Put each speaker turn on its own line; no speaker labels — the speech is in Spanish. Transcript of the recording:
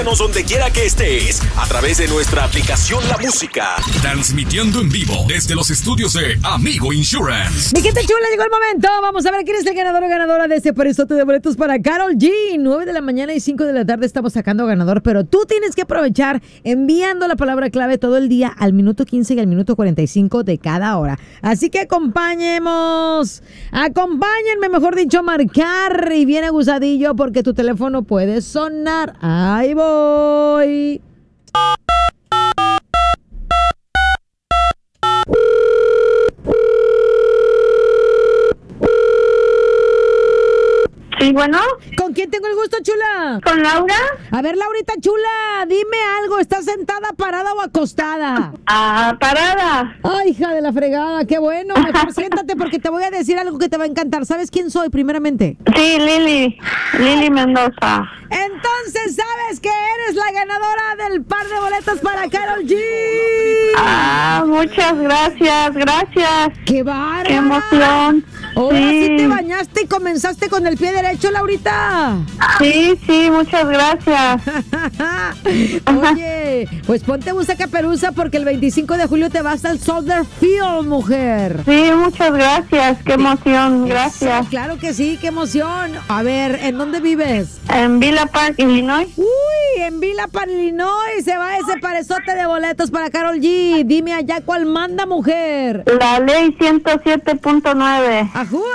Donde quiera que estés, a través de nuestra aplicación La Música. Transmitiendo en vivo desde los estudios de Amigo Insurance.
Mi gente chula, llegó el momento. Vamos a ver quién es el ganador o ganadora de este parizote de boletos para Karol G. 9 de la mañana y 5 de la tarde estamos sacando ganador, pero tú tienes que aprovechar enviando la palabra clave todo el día al minuto 15 y al minuto 45 de cada hora. Así que acompáñenme, mejor dicho, a marcar y bien agusadillo porque tu teléfono puede sonar. Ahí voy.
Sí, bueno.
¿Con quién tengo el gusto, chula?
¿Con Laura?
A ver, Laurita chula, dime algo. ¿Estás sentada, parada o acostada?
Parada.
Ay, hija de la fregada, qué bueno. Mejor siéntate porque te voy a decir algo que te va a encantar. ¿Sabes quién soy, primeramente?
Sí, Lili Mendoza.
Entonces, ¿sabes que eres la ganadora del par de boletos para Karol G?
Muchas gracias.
¡Qué bárbara!
¡Qué emoción!
Ahora sí te bañaste y comenzaste con el pie derecho, Laurita.
Sí, muchas gracias.
Oye, pues ponte busa caperuza porque el 25 de julio te vas al Soldier Field, mujer.
Sí, muchas gracias. ¡Qué emoción! Gracias.
Claro que sí, qué emoción. A ver, ¿en dónde vives?
En Villa Park, Illinois.
Uy, en Villa Park, Illinois se va ese parezote de boletos para Karol G. Dime allá cuál manda, mujer.
La ley 107.9.
¡Ajú!